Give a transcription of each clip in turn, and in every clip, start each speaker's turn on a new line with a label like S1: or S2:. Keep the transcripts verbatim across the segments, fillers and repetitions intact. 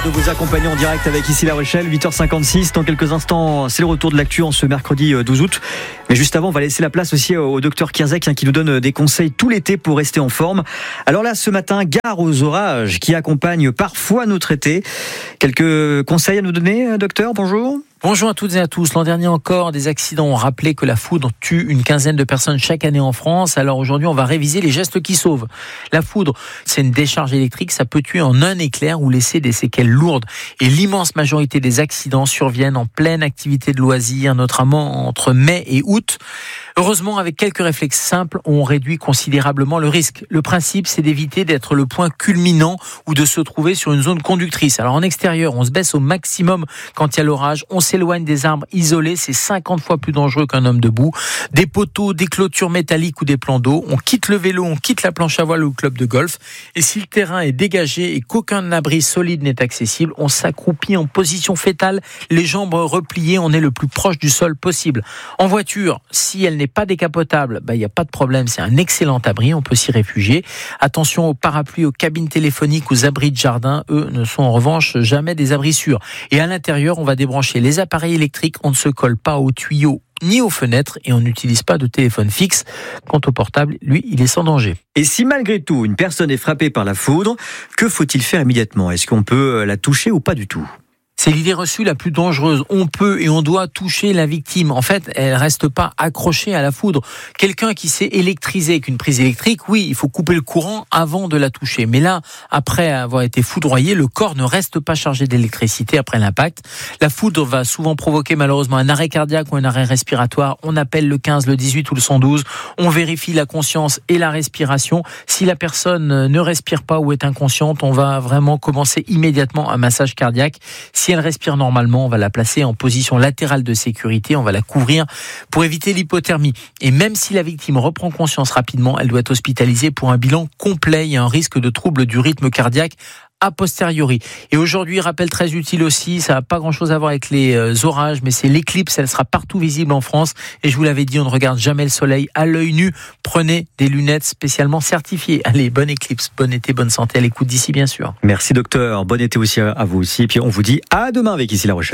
S1: De vous accompagner en direct avec ici La Rochelle, huit heures cinquante-six. Dans quelques instants, c'est le retour de l'actu en ce mercredi douze août. Mais juste avant, on va laisser la place aussi au docteur Kierzek hein, qui nous donne des conseils tout l'été pour rester en forme. Alors là, ce matin, gare aux orages qui accompagnent parfois notre été. Quelques conseils à nous donner, docteur? Bonjour.
S2: Bonjour à toutes et à tous. L'an dernier encore, des accidents ont rappelé que la foudre tue une quinzaine de personnes chaque année en France. Alors aujourd'hui, on va réviser les gestes qui sauvent. La foudre, c'est une décharge électrique. Ça peut tuer en un éclair ou laisser des séquelles lourdes. Et l'immense majorité des accidents surviennent en pleine activité de loisirs, notamment entre mai et août. Heureusement, avec quelques réflexes simples, on réduit considérablement le risque. Le principe, c'est d'éviter d'être le point culminant ou de se trouver sur une zone conductrice. Alors en extérieur, on se baisse au maximum quand il y a l'orage. On s'éloigne des arbres isolés, c'est cinquante fois plus dangereux qu'un homme debout. Des poteaux, des clôtures métalliques ou des plans d'eau. On quitte le vélo, on quitte la planche à voile ou le club de golf. Et si le terrain est dégagé et qu'aucun abri solide n'est accessible, on s'accroupit en position fétale, les jambes repliées, on est le plus proche du sol possible. En voiture, si elle n'est pas décapotable, bah, il n'y a pas de problème, c'est un excellent abri, on peut s'y réfugier. Attention aux parapluies, aux cabines téléphoniques, aux abris de jardin, eux ne sont en revanche jamais des abris sûrs. Et à l'intérieur, on va débrancher les appareils électriques, on ne se colle pas aux tuyaux ni aux fenêtres et on n'utilise pas de téléphone fixe. Quant au portable, lui, il est sans danger.
S1: Et si malgré tout, une personne est frappée par la foudre, que faut-il faire immédiatement? Est-ce qu'on peut la toucher ou pas du tout?
S2: C'est l'idée reçue la plus dangereuse. On peut et on doit toucher la victime. En fait, elle reste pas accrochée à la foudre. Quelqu'un qui s'est électrisé avec une prise électrique, oui, il faut couper le courant avant de la toucher. Mais là, après avoir été foudroyé, le corps ne reste pas chargé d'électricité après l'impact. La foudre va souvent provoquer malheureusement un arrêt cardiaque ou un arrêt respiratoire. On appelle le quinze, le dix-huit ou le cent douze. On vérifie la conscience et la respiration. Si la personne ne respire pas ou est inconsciente, on va vraiment commencer immédiatement un massage cardiaque. Si elle respire normalement, on va la placer en position latérale de sécurité, on va la couvrir pour éviter l'hypothermie. Et même si la victime reprend conscience rapidement, elle doit être hospitalisée pour un bilan complet. Il y a un risque de trouble du rythme cardiaque a posteriori. Et aujourd'hui, rappel très utile aussi, ça n'a pas grand-chose à voir avec les euh, orages, mais c'est l'éclipse, elle sera partout visible en France. Et je vous l'avais dit, on ne regarde jamais le soleil à l'œil nu. Prenez des lunettes spécialement certifiées. Allez, bonne éclipse, bon été, bonne santé à l'écoute d'ici, bien sûr.
S1: Merci docteur, bon été aussi à vous aussi. Et puis on vous dit à demain avec Ici La Rochelle.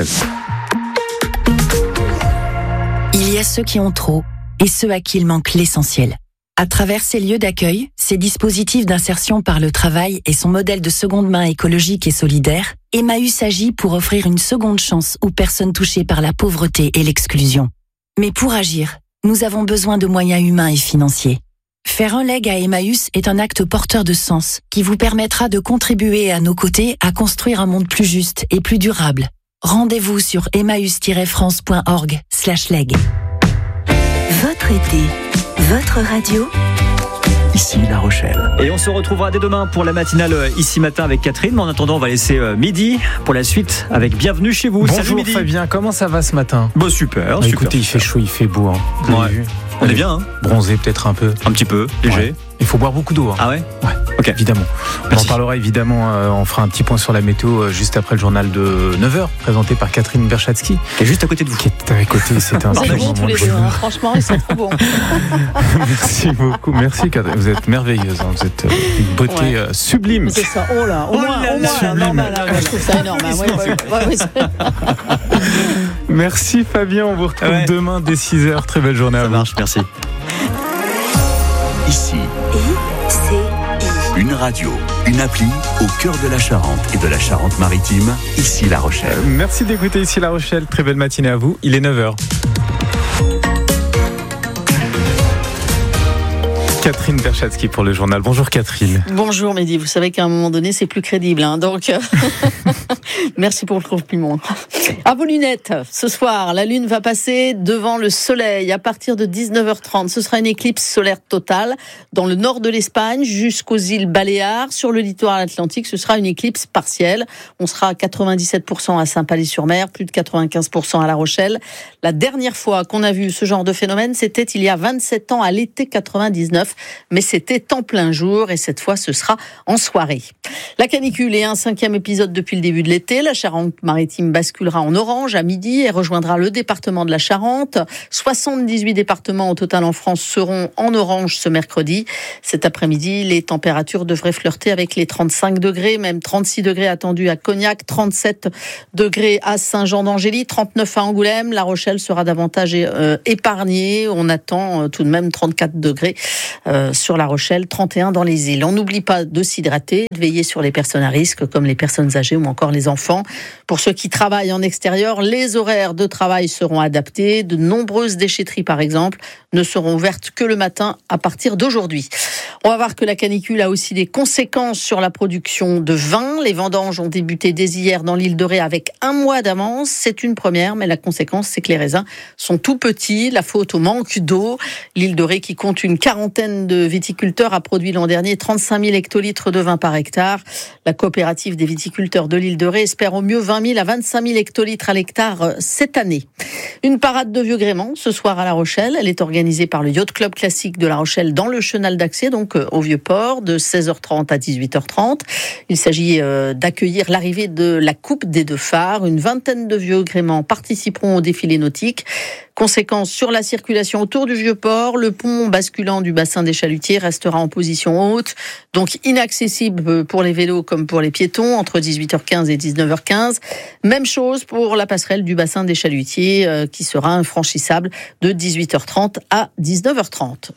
S3: Il y a ceux qui ont trop et ceux à qui il manque l'essentiel. À travers ces lieux d'accueil, ces dispositifs d'insertion par le travail et son modèle de seconde main écologique et solidaire, Emmaüs agit pour offrir une seconde chance aux personnes touchées par la pauvreté et l'exclusion. Mais pour agir, nous avons besoin de moyens humains et financiers. Faire un leg à Emmaüs est un acte porteur de sens qui vous permettra de contribuer à nos côtés à construire un monde plus juste et plus durable. Rendez-vous sur emmaüs tiret france point org slash leg.
S4: Votre été, votre radio,
S1: Ici La Rochelle. Et on se retrouvera dès demain pour la matinale Ici Matin avec Catherine. Mais en attendant, on va laisser midi pour la suite avec Bienvenue chez vous.
S5: Bonjour.
S1: Salut Midi.
S5: Fabien, comment ça va ce matin?
S1: Bon, super,
S5: bah,
S1: super.
S5: Écoutez, il fait chaud, il fait beau. Hein. Vous
S1: ouais.
S5: avez vu?
S1: On, on est bien. Hein.
S5: Bronzé peut-être un peu.
S1: Un petit peu, léger.
S5: Ouais. Il faut boire beaucoup d'eau. Hein.
S1: Ah ouais?
S5: Ouais,
S1: ok.
S5: Évidemment. On
S1: Merci.
S5: en parlera évidemment, euh, on fera un petit point sur la météo euh, juste après le journal de neuf heures, présenté par Catherine Berchatsky.
S1: Qui est juste à côté de vous.
S5: Qui est à côté, c'est un
S6: Vous êtes
S5: très
S6: bons
S5: bon
S6: tous
S5: moment
S6: les
S5: de
S6: deux, hein.
S5: jour.
S6: Franchement, ils sont trop bons.
S5: Merci beaucoup, merci Catherine. Vous êtes merveilleuse, hein. Vous êtes euh, une beauté
S6: Ouais.
S5: euh, sublime.
S6: C'est ça, oh là, au
S1: Oh
S6: moins,
S1: là
S6: au
S1: là,
S6: moins,
S5: sublime.
S6: normal, hein, moi, je trouve ça énorme. hein. Ouais, ouais, ouais, ouais, c'est-
S5: Merci Fabien, on vous retrouve
S1: Ouais.
S5: demain dès six heures. Très belle journée à
S1: Ça
S5: vous.
S1: marche, merci.
S7: Ici,
S4: I C I.
S7: une radio, une appli au cœur de la Charente et de la Charente-Maritime. Ici La Rochelle.
S5: Merci d'écouter Ici La Rochelle. Très belle matinée à vous. Il est neuf heures. Catherine Berchatsky pour le journal. Bonjour Catherine.
S6: Bonjour Mehdi, vous savez qu'à un moment donné c'est plus crédible, hein, donc euh, merci pour le compliment. À vos lunettes, ce soir la lune va passer devant le soleil à partir de dix-neuf heures trente. Ce sera une éclipse solaire totale dans le nord de l'Espagne jusqu'aux îles Baléares. Sur le littoral atlantique, ce sera une éclipse partielle. On sera à quatre-vingt-dix-sept pour cent à Saint-Palais-sur-Mer, plus de quatre-vingt-quinze pour cent à La Rochelle. La dernière fois qu'on a vu ce genre de phénomène, c'était il y a vingt-sept ans à l'été quatre-vingt-dix-neuf. mais c'était en plein jour et cette fois ce sera en soirée. La canicule est un cinquième épisode depuis le début de l'été. La Charente-Maritime basculera en orange à midi et rejoindra le département de la Charente. soixante-dix-huit départements au total en France seront en orange ce mercredi. Cet après-midi, les températures devraient flirter avec les trente-cinq degrés, même trente-six degrés attendus à Cognac, trente-sept degrés à Saint-Jean-d'Angély, trente-neuf à Angoulême. La Rochelle sera davantage euh, épargnée. On attend euh, tout de même trente-quatre degrés euh, sur La Rochelle, trente et un dans les îles. On n'oublie pas de s'hydrater, de veiller sur les personnes à risque comme les personnes âgées ou encore les enfants. Pour ceux qui travaillent en extérieur, les horaires de travail seront adaptés. De nombreuses déchetteries, par exemple, ne seront ouvertes que le matin à partir d'aujourd'hui. On va voir que la canicule a aussi des conséquences sur la production de vin. Les vendanges ont débuté dès hier dans l'île de Ré avec un mois d'avance. C'est une première, mais la conséquence, c'est que les raisins sont tout petits. La faute au manque d'eau. L'île de Ré, qui compte une quarantaine de viticulteurs, a produit l'an dernier trente-cinq mille hectolitres de vin par hectare. La coopérative des viticulteurs de l'île de Ré espère au mieux vingt mille à vingt-cinq mille hectolitres à l'hectare cette année. Une parade de vieux gréement ce soir à La Rochelle. Elle est organisée par le Yacht Club Classique de La Rochelle dans le chenal d'accès, donc au Vieux-Port, de seize heures trente à dix-huit heures trente. Il s'agit d'accueillir l'arrivée de la Coupe des Deux Phares. Une vingtaine de vieux gréments participeront au défilé nautique. Conséquence sur la circulation autour du Vieux-Port, le pont basculant du bassin des Chalutiers restera en position haute, donc inaccessible pour les vélos comme pour les piétons entre dix-huit heures quinze et dix-neuf heures quinze. Même chose pour la passerelle du bassin des Chalutiers euh, qui sera infranchissable de dix-huit heures trente à dix-neuf heures trente.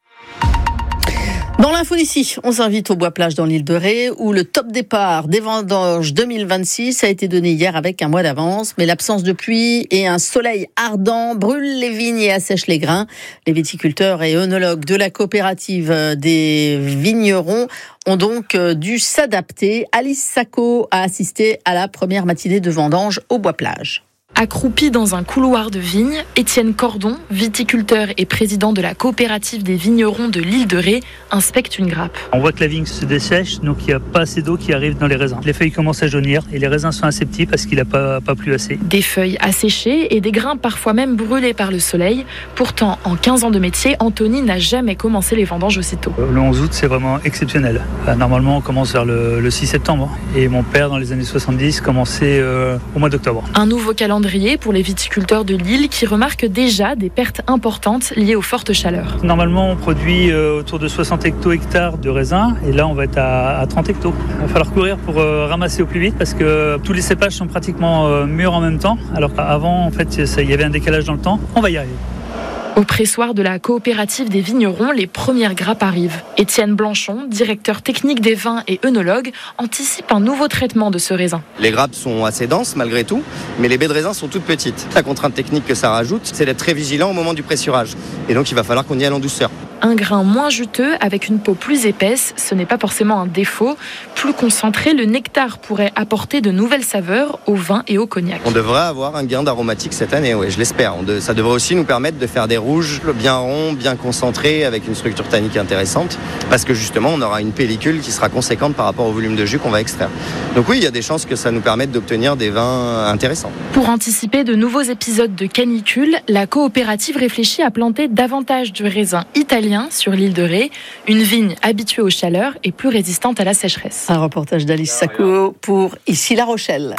S6: Dans l'info d'ici, on s'invite au Bois-Plage dans l'île de Ré où le top départ des vendanges deux mille vingt-six a été donné hier avec un mois d'avance. Mais l'absence de pluie et un soleil ardent brûlent les vignes et assèchent les grains. Les viticulteurs et œnologues de la coopérative des vignerons ont donc dû s'adapter. Alice Sacco a assisté à la première matinée de vendange au Bois-Plage.
S8: Accroupi dans un couloir de vigne, Étienne Cordon, viticulteur et président de la coopérative des vignerons de l'île de Ré, inspecte une grappe.
S9: On voit que la vigne se dessèche, donc il n'y a pas assez d'eau qui arrive dans les raisins. Les feuilles commencent à jaunir et les raisins sont assez petits parce qu'il n'a pas, pas plu assez.
S8: Des feuilles asséchées et des grains parfois même brûlés par le soleil. Pourtant, en quinze ans de métier, Anthony n'a jamais commencé les vendanges aussitôt.
S9: Le onze août, c'est vraiment exceptionnel. Normalement, on commence vers le, le six septembre. Et mon père, dans les années soixante-dix, commençait euh, au mois d'octobre.
S8: Un nouveau calendrier pour les viticulteurs de l'île qui remarquent déjà des pertes importantes liées aux fortes chaleurs.
S9: Normalement, on produit euh, autour de soixante hecto-hectares de raisins et là, on va être à, à trente hectos. Il va falloir courir pour euh, ramasser au plus vite parce que tous les cépages sont pratiquement euh, mûrs en même temps. Alors qu'avant, en fait, il y avait un décalage dans le temps. On va y arriver.
S8: Au pressoir de la coopérative des vignerons, les premières grappes arrivent. Étienne Blanchon, directeur technique des vins et œnologue, anticipe un nouveau traitement de ce raisin.
S10: Les grappes sont assez denses malgré tout, mais les baies de raisin sont toutes petites. La contrainte technique que ça rajoute, c'est d'être très vigilant au moment du pressurage. Et donc il va falloir qu'on y aille en douceur.
S8: Un grain moins juteux avec une peau plus épaisse, ce n'est pas forcément un défaut. Plus concentré, le nectar pourrait apporter de nouvelles saveurs au vin et au cognac.
S10: On devrait avoir un gain d'aromatique cette année, oui, je l'espère. De, ça devrait aussi nous permettre de faire des rouges bien ronds, bien concentrés, avec une structure tannique intéressante, parce que justement, on aura une pellicule qui sera conséquente par rapport au volume de jus qu'on va extraire. Donc oui, il y a des chances que ça nous permette d'obtenir des vins intéressants.
S8: Pour anticiper de nouveaux épisodes de canicule, la coopérative réfléchit à planter davantage de raisins italiens sur l'île de Ré, une vigne habituée aux chaleurs et plus résistante à la sécheresse.
S6: Un reportage d'Alice Sacco pour Ici La Rochelle.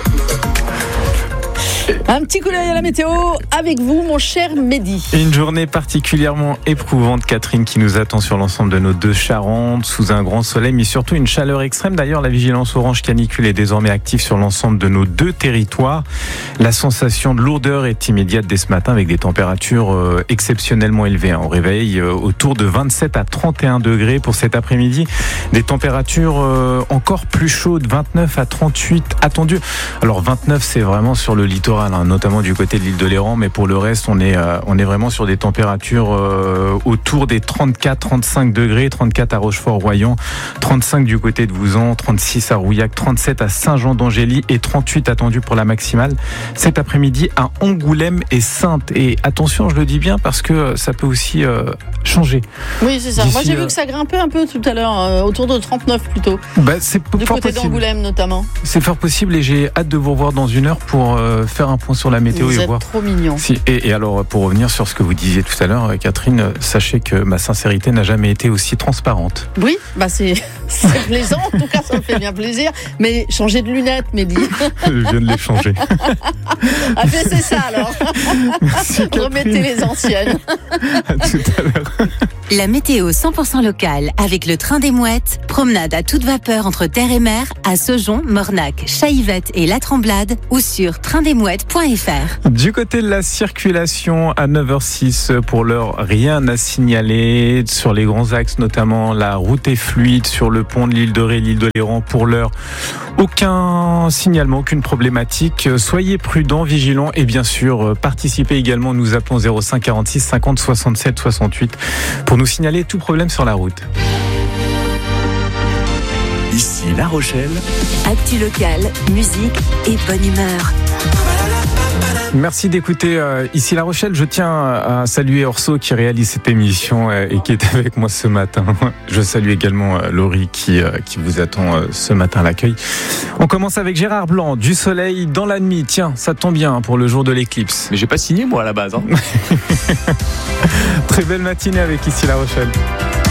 S6: Un petit coup d'œil à la météo avec vous, mon cher Mehdi.
S5: Une journée particulièrement éprouvante, Catherine, qui nous attend sur l'ensemble de nos deux Charentes, sous un grand soleil, mais surtout une chaleur extrême. D'ailleurs, la vigilance orange canicule est désormais active sur l'ensemble de nos deux territoires. La sensation de lourdeur est immédiate dès ce matin, avec des températures euh, exceptionnellement élevées. On réveille euh, autour de vingt-sept à trente et un degrés pour cet après-midi. Des températures euh, encore plus chaudes, vingt-neuf à trente-huit attendues. Alors vingt-neuf, c'est vraiment sur le littoral, hein, notamment du côté de l'île de Léran, mais pour le reste, on est, euh, on est vraiment sur des températures euh, autour des trente-quatre à trente-cinq degrés, trente-quatre à Rochefort-Royan, trente-cinq du côté de Vouzan, trente-six à Rouillac, trente-sept à Saint-Jean-d'Angély et trente-huit attendus pour la maximale cet après-midi à Angoulême et Saintes. Et attention, je le dis bien parce que ça peut aussi euh, changer.
S6: Oui, c'est ça. D'ici, moi, j'ai euh... vu que ça grimpait un peu tout à l'heure, euh, autour de trente-neuf plutôt.
S5: Bah, c'est
S6: du
S5: fort
S6: côté
S5: possible.
S6: d'Angoulême notamment.
S5: C'est fort possible et j'ai hâte de vous revoir dans une heure pour euh, faire faire un point sur la météo
S6: Vous
S5: et
S6: êtes
S5: voir.
S6: trop mignon.
S5: Si, et, et alors, pour revenir sur ce que vous disiez tout à l'heure, Catherine, sachez que ma sincérité n'a jamais été aussi transparente.
S6: Oui, bah c'est, c'est plaisant. En tout cas, ça me fait bien plaisir. Mais changez de lunettes, Mehdi.
S5: Je viens de les changer.
S6: Ah, ben c'est ça alors.
S5: Merci,
S6: remettez les anciennes.
S5: À tout à l'heure.
S3: La météo cent pour cent locale avec le train des Mouettes. Promenade à toute vapeur entre terre et mer à Saujon, Mornac, Chaillevette et La Tremblade ou sur train des mouettes point f r.
S5: Du côté de la circulation, à neuf heures six, pour l'heure, rien à signaler. Sur les grands axes, notamment, la route est fluide sur le pont de l'île de Ré, l'île de Léran. Pour l'heure, aucun signalement, aucune problématique. Soyez prudents, vigilants et bien sûr, participez également. Nous appelons zéro cinq quarante-six cinquante soixante-sept soixante-huit pour nous signaler tout problème sur la route.
S7: Ici La Rochelle.
S4: Actu locale, musique et bonne humeur.
S5: Merci d'écouter euh, Ici La Rochelle. Je tiens à saluer Orso qui réalise cette émission euh, et qui est avec moi ce matin. Je salue également euh, Laurie qui, euh, qui vous attend euh, ce matin à l'accueil. On commence avec Gérard Blanc, Du soleil dans la nuit. Tiens, ça tombe bien hein, pour le jour de l'éclipse.
S11: Mais j'ai pas signé moi à la base. Hein.
S5: Très belle matinée avec Ici La Rochelle.